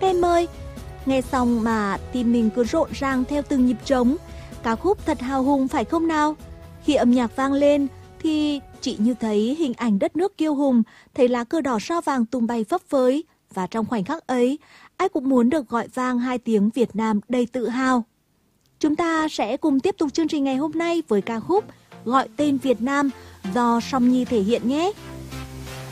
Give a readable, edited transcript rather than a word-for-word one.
em ơi. Nghe xong mà tim mình cứ rộn ràng theo từng nhịp trống. Ca khúc thật hào hùng phải không nào? Khi âm nhạc vang lên thì chị như thấy hình ảnh đất nước kiêu hùng, thấy lá cờ đỏ sao vàng tung bay phấp phới. Và trong khoảnh khắc ấy, ai cũng muốn được gọi vang hai tiếng Việt Nam đầy tự hào. Chúng ta sẽ cùng tiếp tục chương trình ngày hôm nay với ca khúc Gọi tên Việt Nam do Song Nhi thể hiện nhé.